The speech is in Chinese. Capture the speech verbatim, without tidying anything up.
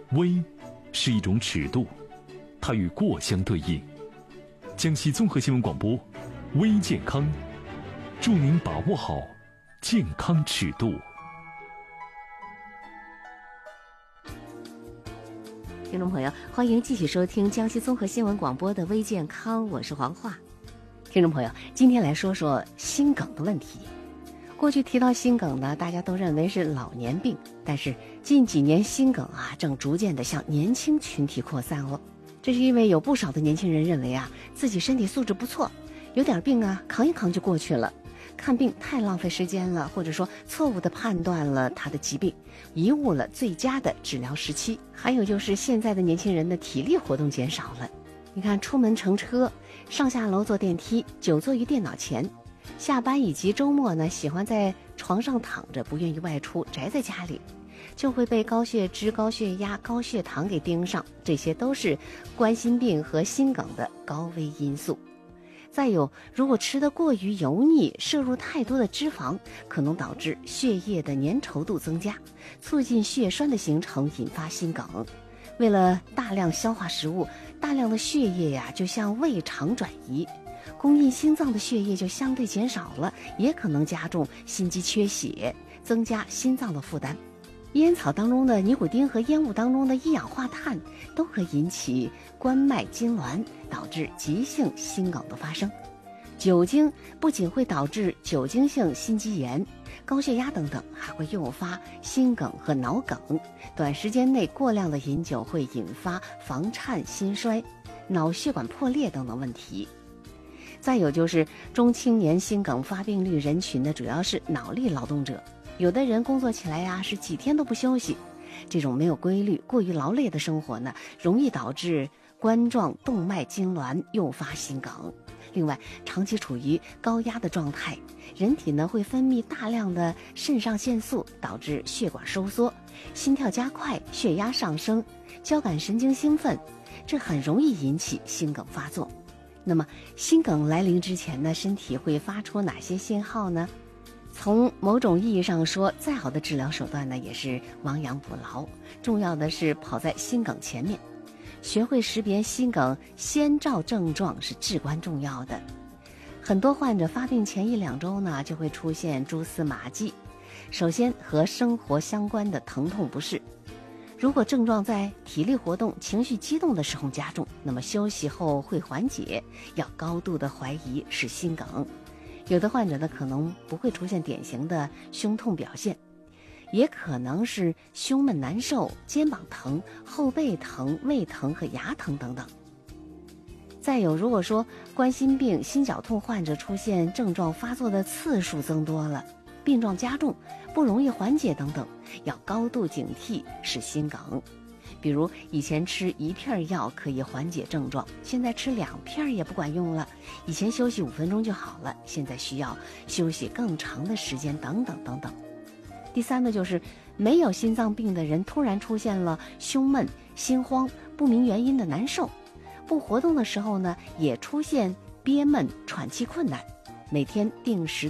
微是一种尺度，它与过相对应。江西综合新闻广播，微健康，祝您把握好健康尺度。 听众朋友，欢迎继续收听江西综合新闻广播的微健康，我是黄化。听众朋友，今天来说说心梗的问题。过去提到心梗呢，大家都认为是老年病，但是近几年心梗啊，正逐渐的向年轻群体扩散了。这是因为有不少的年轻人认为啊，自己身体素质不错，有点病啊，扛一扛就过去了。看病太浪费时间了，或者说错误的判断了他的疾病，贻误了最佳的治疗时期。还有就是现在的年轻人的体力活动减少了，你看出门乘车，上下楼坐电梯，久坐于电脑前，下班以及周末呢，喜欢在床上躺着，不愿意外出，宅在家里，就会被高血脂、高血压、高血糖给盯上，这些都是冠心病和心梗的高危因素。再有，如果吃得过于油腻，摄入太多的脂肪，可能导致血液的粘稠度增加，促进血栓的形成，引发心梗。为了大量消化食物，大量的血液呀、啊、就向胃肠转移，供应心脏的血液就相对减少了，也可能加重心肌缺血，增加心脏的负担。烟草当中的尼古丁和烟雾当中的一氧化碳都可引起冠脉痉挛，导致急性心梗的发生。酒精不仅会导致酒精性心肌炎、高血压等等，还会诱发心梗和脑梗。短时间内过量的饮酒会引发房颤、心衰、脑血管破裂等等问题。再有就是中青年心梗发病率人群呢，主要是脑力劳动者。有的人工作起来呀、啊、是几天都不休息，这种没有规律、过于劳累的生活呢，容易导致冠状动脉痉挛，诱发心梗。另外，长期处于高压的状态，人体呢会分泌大量的肾上腺素，导致血管收缩、心跳加快、血压上升、交感神经兴奋，这很容易引起心梗发作。那么，心梗来临之前呢，身体会发出哪些信号呢？从某种意义上说，再好的治疗手段呢，也是亡羊补牢。重要的是跑在心梗前面，学会识别心梗先兆症状是至关重要的。很多患者发病前一两周呢，就会出现蛛丝马迹。首先和生活相关的疼痛不适，如果症状在体力活动、情绪激动的时候加重，那么休息后会缓解，要高度的怀疑是心梗。有的患者呢，可能不会出现典型的胸痛表现，也可能是胸闷难受、肩膀疼、后背疼、胃疼和牙疼等等。再有，如果说冠心病、心绞痛患者出现症状发作的次数增多了，病状加重，不容易缓解等等，要高度警惕是心梗。比如以前吃一片药可以缓解症状，现在吃两片也不管用了；以前休息五分钟就好了，现在需要休息更长的时间，等等等等。第三呢，就是没有心脏病的人突然出现了胸闷、心慌、不明原因的难受，不活动的时候呢，也出现憋闷、喘气困难，每天定时